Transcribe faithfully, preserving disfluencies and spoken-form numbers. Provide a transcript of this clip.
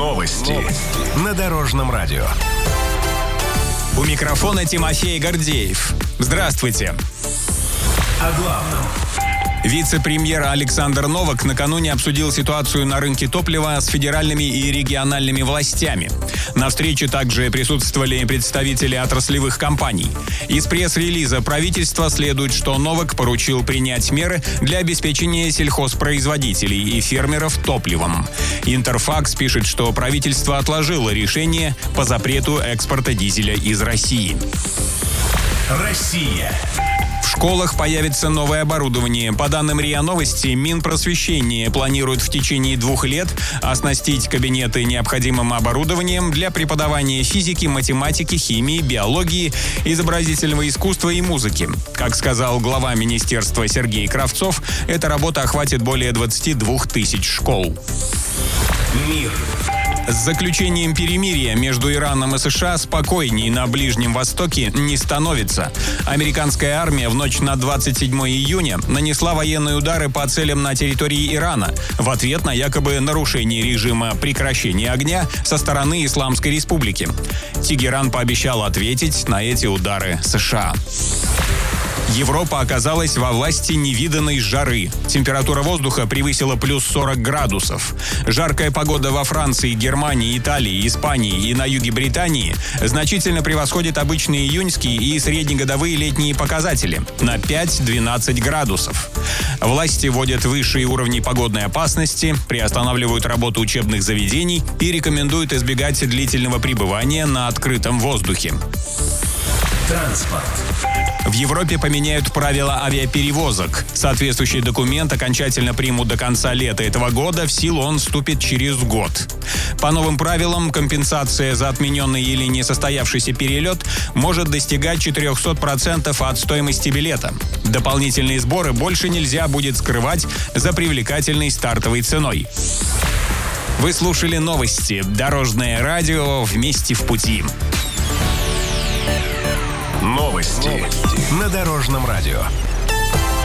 Новости. Новости. На Дорожном радио. У микрофона Тимофей Гордеев. Здравствуйте. О главном. Вице-премьер Александр Новак накануне обсудил ситуацию на рынке топлива с федеральными и региональными властями. На встрече также присутствовали представители отраслевых компаний. Из пресс-релиза правительства следует, что Новак поручил принять меры для обеспечения сельхозпроизводителей и фермеров топливом. Интерфакс пишет, что правительство отложило решение по запрету экспорта дизеля из России. Россия. В школах появится новое оборудование. По данным РИА Новости, Минпросвещение планирует в течение двух лет оснастить кабинеты необходимым оборудованием для преподавания физики, математики, химии, биологии, изобразительного искусства и музыки. Как сказал глава министерства Сергей Кравцов, эта работа охватит более двадцати двух тысяч школ. Мир. С заключением перемирия между Ираном и США спокойней на Ближнем Востоке не становится. Американская армия в ночь на двадцать седьмое июня нанесла военные удары по целям на территории Ирана в ответ на якобы нарушение режима прекращения огня со стороны Исламской Республики. Тегеран пообещал ответить на эти удары США. Европа оказалась во власти невиданной жары. Температура воздуха превысила плюс сорок градусов. Жаркая погода во Франции, Германии, Италии, Испании и на юге Британии значительно превосходит обычные июньские и среднегодовые летние показатели на пять-двенадцать градусов. Власти вводят высшие уровни погодной опасности, приостанавливают работу учебных заведений и рекомендуют избегать длительного пребывания на открытом воздухе. Транспорт. В Европе поменяют правила авиаперевозок. Соответствующий документ окончательно примут до конца лета этого года, в силу он вступит через год. По новым правилам, компенсация за отмененный или несостоявшийся перелет может достигать четыреста процентов от стоимости билета. Дополнительные сборы больше нельзя будет скрывать за привлекательной стартовой ценой. Вы слушали новости. Дорожное радио. Вместе в пути. Новости. Новости. На Дорожном радио.